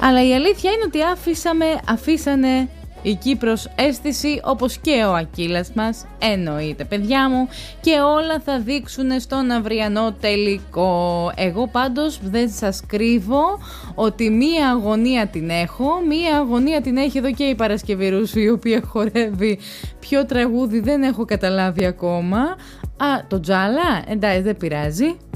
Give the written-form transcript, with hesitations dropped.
Αλλά η αλήθεια είναι ότι αφήσανε η Κύπρος αίσθηση, όπως και ο Ακύλας μας, εννοείται παιδιά μου, και όλα θα δείξουν στον αυριανό τελικό. Εγώ πάντως δεν σας κρύβω ότι μία αγωνία την έχω, μία αγωνία την έχει εδώ και η Παρασκευή Ρούσου, η οποία χορεύει. Ποιο τραγούδι δεν έχω καταλάβει ακόμα. Το Τζάλα, εντάξει δεν πειράζει.